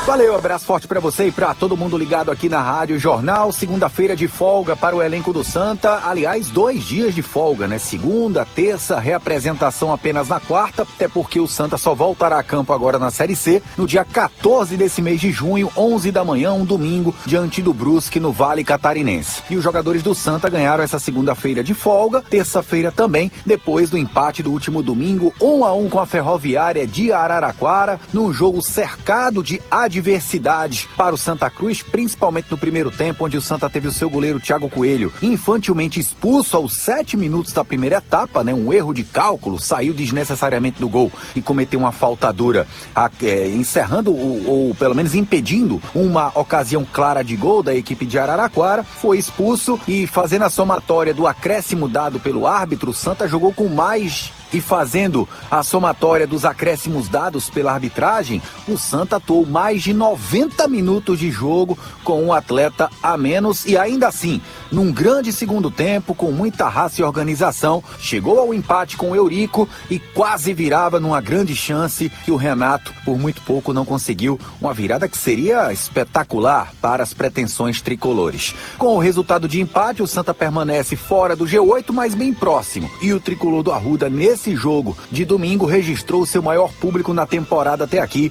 Valeu, abraço forte pra você e pra todo mundo ligado aqui na Rádio Jornal. Segunda-feira de folga para o elenco do Santa. Aliás, 2 dias de folga, né? Segunda, terça, reapresentação apenas na quarta, até porque o Santa só voltará a campo agora na Série C, no dia 14 desse mês de junho, 11 da manhã, um domingo, diante do Brusque, no Vale Catarinense. E os jogadores do Santa ganharam essa segunda-feira de folga, terça-feira também, depois do empate do último domingo, 1-1 com a Ferroviária de Araraquara, num jogo cercado de adversidade para o Santa Cruz, principalmente no primeiro tempo, onde o Santa teve o seu goleiro Thiago Coelho infantilmente expulso aos 7 minutos da primeira etapa, né? Um erro de cálculo, saiu desnecessariamente do gol e cometeu uma falta dura, encerrando ou pelo menos impedindo uma ocasião clara de gol da equipe de Araraquara. Foi expulso e, fazendo a somatória do acréscimo dado pelo árbitro, o Santa jogou com mais. E fazendo a somatória dos acréscimos dados pela arbitragem, o Santa atuou mais de 90 minutos de jogo com um atleta a menos e ainda assim, num grande segundo tempo, com muita raça e organização, chegou ao empate com o Eurico e quase virava numa grande chance que o Renato, por muito pouco, não conseguiu, uma virada que seria espetacular para as pretensões tricolores. Com o resultado de empate, o Santa permanece fora do G8, mas bem próximo, e o tricolor do Arruda, nesse jogo de domingo, registrou seu maior público na temporada até aqui,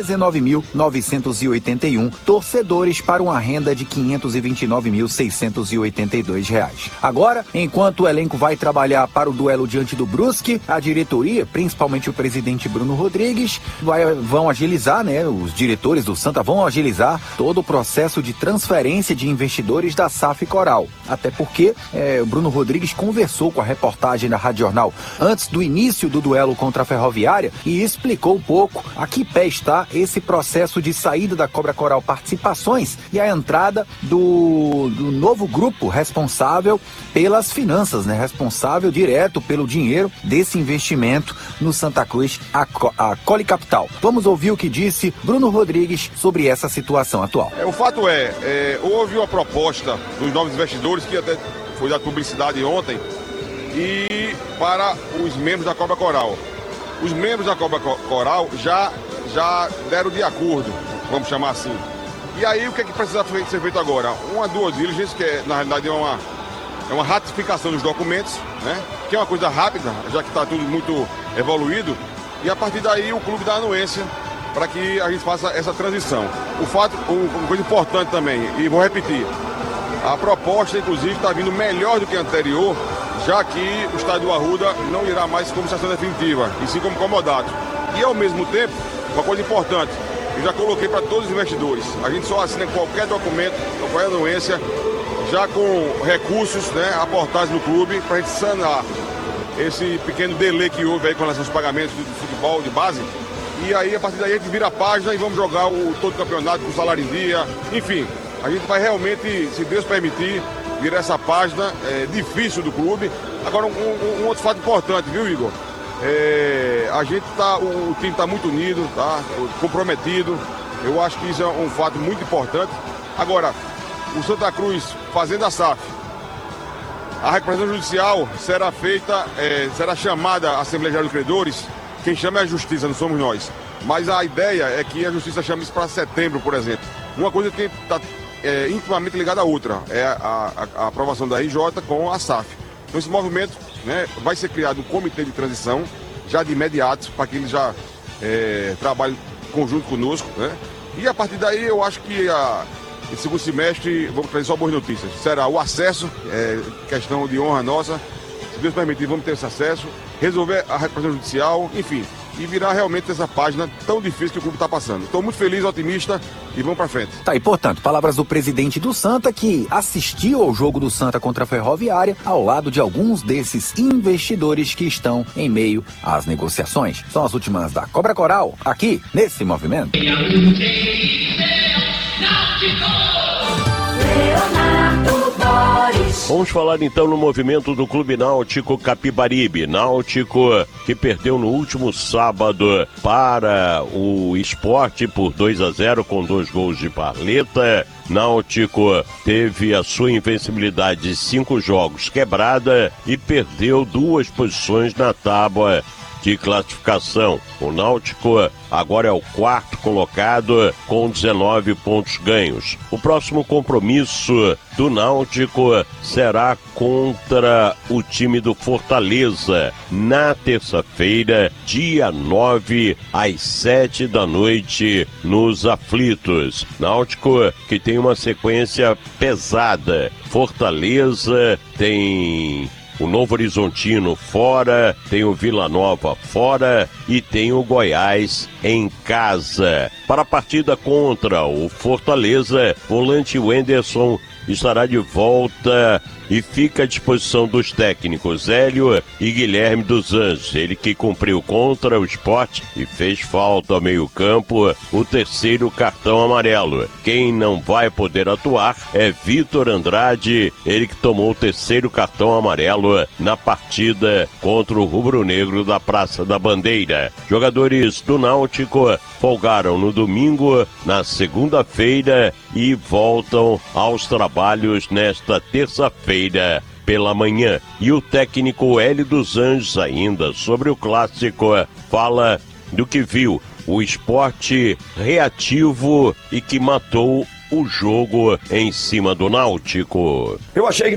19.981 torcedores, para uma renda de R$ 529.682. Agora, enquanto o elenco vai trabalhar para o duelo diante do Brusque, a diretoria, principalmente o presidente Bruno Rodrigues, vão agilizar, né? Os diretores do Santa vão agilizar todo o processo de transferência de investidores da SAF Coral. Até porque o Bruno Rodrigues conversou com a reportagem da Rádio Jornal antes do início do duelo contra a Ferroviária e explicou um pouco a que pé está esse processo de saída da Cobra Coral Participações e a entrada do novo grupo responsável pelas finanças, né? Responsável direto pelo dinheiro desse investimento no Santa Cruz, a Cole Capital. Vamos ouvir o que disse Bruno Rodrigues sobre essa situação atual. O fato houve uma proposta dos novos investidores, que até foi dada publicidade ontem, e para os membros da Cobra Coral. Os membros da Cobra Coral já deram de acordo, vamos chamar assim. E aí o que é que precisa ser feito agora? Uma duas diligências, que na realidade é uma ratificação dos documentos, né? Que é uma coisa rápida, já que está tudo muito evoluído. E a partir daí o clube dá anuência para que a gente faça essa transição. Uma coisa importante também, e vou repetir, a proposta inclusive está vindo melhor do que a anterior, já que o estádio do Arruda não irá mais como estação definitiva, e sim como comodato. E ao mesmo tempo, uma coisa importante, eu já coloquei para todos os investidores, a gente só assina qualquer documento, qualquer anuência, já com recursos, né, aportados no clube, para a gente sanar esse pequeno delay que houve aí com relação aos pagamentos do futebol de base. E aí, a partir daí, a gente vira a página e vamos jogar todo o campeonato com o salário em dia. Enfim, a gente vai realmente, se Deus permitir, virar essa página difícil do clube. Agora, um outro fato importante, viu, Igor? O time está muito unido, tá? Comprometido. Eu acho que isso é um fato muito importante. Agora, o Santa Cruz fazendo a SAF, a recuperação judicial será feita, será chamada a Assembleia Geral de Credores. Quem chama é a Justiça, não somos nós. Mas a ideia é que a Justiça chame isso para setembro, por exemplo. Uma coisa que está intimamente ligada à outra, é a aprovação da RJ com a SAF. Então esse movimento, né, vai ser criado um comitê de transição, já de imediato, para que eles já trabalhem conjunto conosco, né? E a partir daí eu acho que esse segundo semestre, vamos trazer só boas notícias. Será o acesso, questão de honra nossa, se Deus permitir, vamos ter esse acesso, resolver a recuperação judicial, enfim, e virar realmente essa página tão difícil que o clube está passando. Estou muito feliz, otimista, e vamos para frente. Tá, e portanto, palavras do presidente do Santa, que assistiu ao jogo do Santa contra a Ferroviária, ao lado de alguns desses investidores que estão em meio às negociações. São as últimas da Cobra Coral, aqui, nesse movimento. Vamos falar então no movimento do Clube Náutico Capibaribe. Náutico que perdeu no último sábado para o Sport por 2-0 com 2 gols de Barleta. Náutico teve a sua invencibilidade de 5 jogos quebrada e perdeu 2 posições na tábua de classificação. O Náutico agora é o quarto colocado com 19 pontos ganhos. O próximo compromisso do Náutico será contra o time do Fortaleza na terça-feira, dia 9, às 7 da noite, nos Aflitos. Náutico que tem uma sequência pesada. Fortaleza tem o Novo Horizontino fora, tem o Vila Nova fora e tem o Goiás em casa. Para a partida contra o Fortaleza, volante Wenderson estará de volta e fica à disposição dos técnicos Hélio e Guilherme dos Anjos. Ele que cumpriu contra o Sport e fez falta ao meio-campo o terceiro cartão amarelo. Quem não vai poder atuar é Vitor Andrade, ele que tomou o terceiro cartão amarelo na partida contra o rubro-negro da Praça da Bandeira. Jogadores do Náutico folgaram no domingo, na segunda-feira e voltam aos trabalhos nesta terça-feira pela manhã. E o técnico Hélio dos Anjos, ainda sobre o clássico, fala do que viu o Sport reativo e que matou o jogo em cima do Náutico. Eu achei que